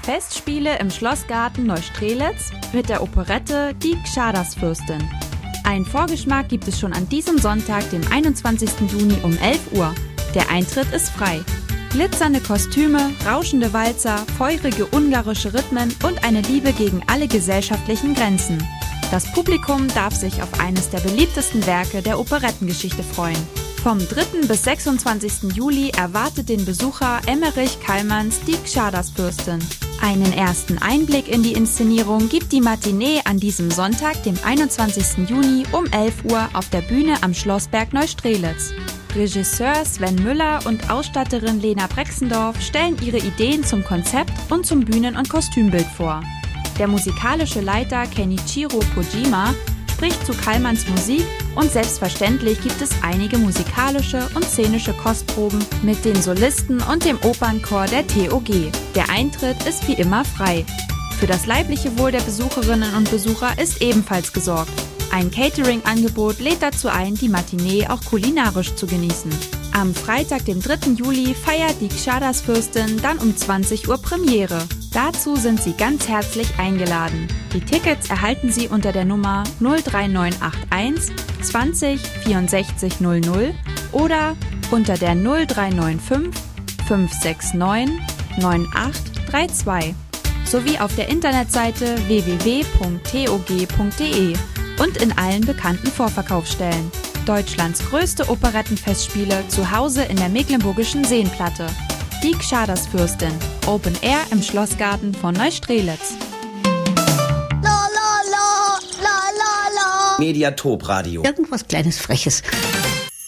Festspiele im Schlossgarten Neustrelitz mit der Operette Die Gschadasfürstin. Einen Vorgeschmack gibt es schon an diesem Sonntag, dem 21. Juni um 11 Uhr. Der Eintritt ist frei. Glitzernde Kostüme, rauschende Walzer, feurige ungarische Rhythmen und eine Liebe gegen alle gesellschaftlichen Grenzen. Das Publikum darf sich auf eines der beliebtesten Werke der Operettengeschichte freuen. Vom 3. bis 26. Juli erwartet den Besucher Emmerich Kallmanns Die Gschadasfürstin. Einen ersten Einblick in die Inszenierung gibt die Matinee an diesem Sonntag, dem 21. Juni um 11 Uhr auf der Bühne am Schlossberg Neustrelitz. Regisseur Sven Müller und Ausstatterin Lena Brexendorf stellen ihre Ideen zum Konzept und zum Bühnen- und Kostümbild vor. Der musikalische Leiter Kenichiro Kojima spricht zu Kallmanns Musik und selbstverständlich gibt es einige musikalische und szenische Kostproben mit den Solisten und dem Opernchor der TOG. Der Eintritt ist wie immer frei. Für das leibliche Wohl der Besucherinnen und Besucher ist ebenfalls gesorgt. Ein Catering-Angebot lädt dazu ein, die Matinee auch kulinarisch zu genießen. Am Freitag, dem 3. Juli, feiert die Gschadasfürstin dann um 20 Uhr Premiere. Dazu sind Sie ganz herzlich eingeladen. Die Tickets erhalten Sie unter der Nummer 03981 20 64 00 oder unter der 0395 569 9832 sowie auf der Internetseite www.tog.de und in allen bekannten Vorverkaufsstellen. Deutschlands größte Operettenfestspiele zu Hause in der Mecklenburgischen Seenplatte. Die Gschadasfürstin. Open Air im Schlossgarten von Neustrelitz. Mediatop Radio. Irgendwas Kleines, Freches.